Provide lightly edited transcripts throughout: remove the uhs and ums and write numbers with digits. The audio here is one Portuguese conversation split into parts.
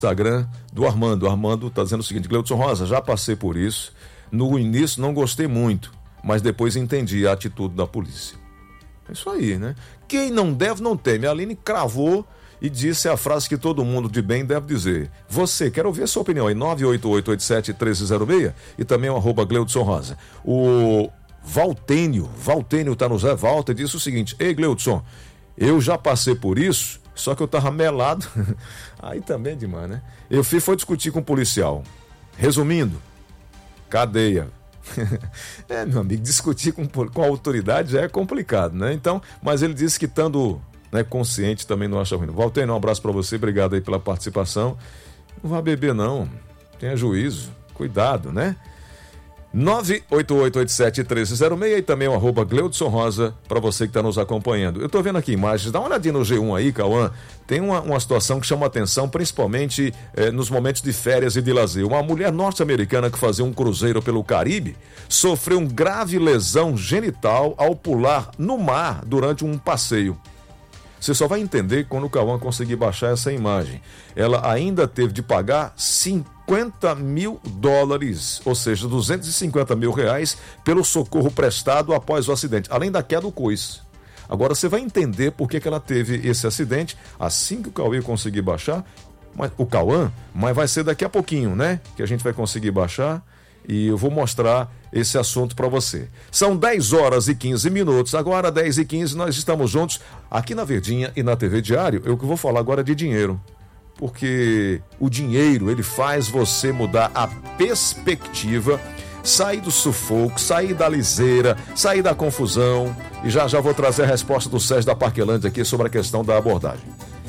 Instagram do Armando. O Armando está dizendo o seguinte: Gleudson Rosa, já passei por isso. No início não gostei muito, mas depois entendi a atitude da polícia. É isso aí, né? Quem não deve, não teme. A Aline cravou e disse a frase que todo mundo de bem deve dizer. Você, quero ouvir a sua opinião aí, 98887-1306 e também o @Gleudson Rosa. O Valtênio tá no Zé Walter, disse o seguinte: ei, Gleudson, eu já passei por isso, só que eu tava melado. Aí também é demais, né? Eu foi discutir com um policial. Resumindo, cadeia. Meu amigo, discutir com a autoridade já é complicado, né? Então, mas ele disse que estando, né, consciente também não acha ruim. Valtênio, um abraço para você, obrigado aí pela participação. Não vá beber não, tenha juízo, cuidado, né? 98887-1306 e também o @Gleudson Rosa para você que está nos acompanhando. Eu estou vendo aqui imagens, dá uma olhadinha no G1 aí, Cauã. Tem uma situação que chama atenção, principalmente nos momentos de férias e de lazer. Uma mulher norte-americana que fazia um cruzeiro pelo Caribe sofreu uma grave lesão genital ao pular no mar durante um passeio. Você só vai entender quando o Cauã conseguir baixar essa imagem. Ela ainda teve de pagar $50 mil, ou seja, R$250 mil, pelo socorro prestado após o acidente, além da queda do coice. Agora você vai entender por que ela teve esse acidente assim que o Cauã conseguir baixar. Mas vai ser daqui a pouquinho, né? Que a gente vai conseguir baixar. E eu vou mostrar esse assunto para você. São 10h15. Agora 10h15, nós estamos juntos aqui na Verdinha e na TV Diário. Eu que vou falar agora de dinheiro, porque o dinheiro, ele faz você mudar a perspectiva, sair do sufoco, sair da liseira, sair da confusão. E já vou trazer a resposta do Sérgio da Parquelândia aqui sobre a questão da abordagem.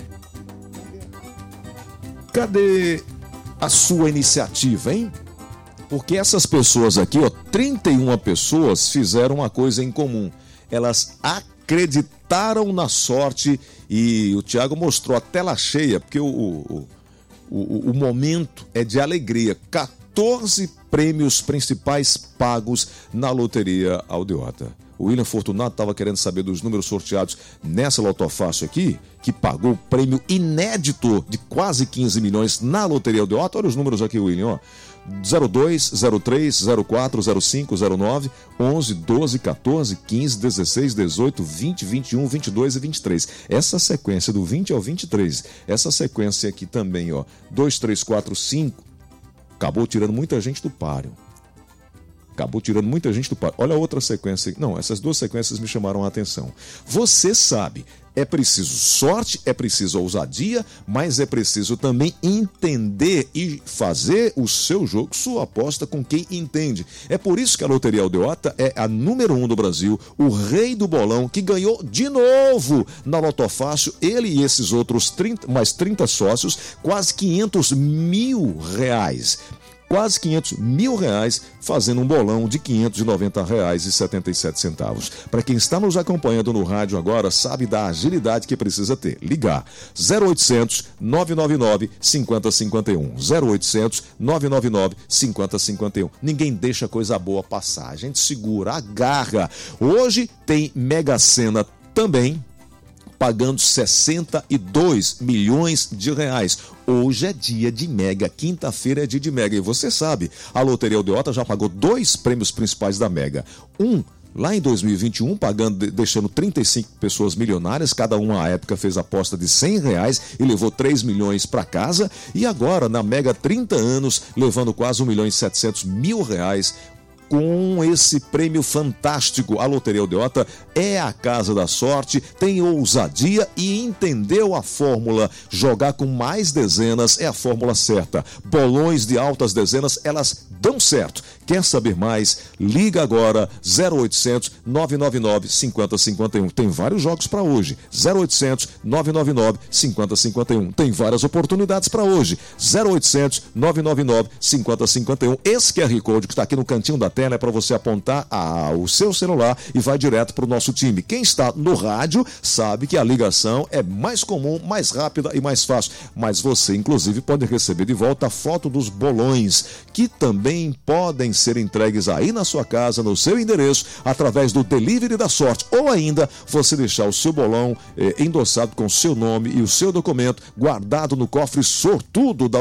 Cadê a sua iniciativa, hein? Porque essas pessoas aqui, 31 pessoas fizeram uma coisa em comum. Elas acreditaram na sorte e o Thiago mostrou a tela cheia, porque o momento é de alegria. 14 prêmios principais pagos na Loteria Aldeota. O William Fortunato estava querendo saber dos números sorteados nessa Lotofácil aqui, que pagou o prêmio inédito de quase 15 milhões na Loteria Aldeota. Olha os números aqui, William, ó. 02, 03, 04, 05, 09, 11, 12, 14, 15, 16, 18, 20, 21, 22 e 23. Essa sequência do 20 ao 23, essa sequência aqui também, ó, 2, 3, 4, 5, acabou tirando muita gente do páreo. Olha a outra sequência. Não, essas duas sequências me chamaram a atenção. Você sabe, é preciso sorte, é preciso ousadia, mas é preciso também entender e fazer o seu jogo, sua aposta com quem entende. É por isso que a Loteria Aldeota é a número 1 do Brasil, o rei do bolão, que ganhou de novo na Lotofácil, ele e esses outros mais 30 sócios, quase R$500 mil. Quase R$500 mil, fazendo um bolão de R$590,77. Para quem está nos acompanhando no rádio agora, sabe da agilidade que precisa ter. Ligar 0800 999 5051. 0800 999 5051. Ninguém deixa coisa boa passar. A gente segura, agarra. Hoje tem Mega Sena também, pagando R$62 milhões. Hoje é dia de Mega, quinta-feira é dia de Mega. E você sabe, a Loteria Aldeota já pagou 2 prêmios principais da Mega. Lá em 2021, deixando 35 pessoas milionárias, cada uma à época fez aposta de R$100 e levou 3 milhões para casa. E agora, na Mega 30 anos, levando quase R$1.700.000. Com esse prêmio fantástico, a Loteria Aldeota é a casa da sorte, tem ousadia e entendeu a fórmula. Jogar com mais dezenas é a fórmula certa. Bolões de altas dezenas, elas dão certo. Quer saber mais? Liga agora, 0800 999 5051. Tem vários jogos para hoje. 0800 999 5051. Tem várias oportunidades para hoje. 0800 999 5051. Esse QR Code que está aqui no cantinho da tela é para você apontar o seu celular e vai direto para o nosso time. Quem está no rádio sabe que a ligação é mais comum, mais rápida e mais fácil. Mas você, inclusive, pode receber de volta a foto dos bolões, que também podem ser entregues aí na sua casa, no seu endereço, através do Delivery da Sorte. Ou ainda, você deixar o seu bolão endossado com o seu nome e o seu documento guardado no cofre sortudo da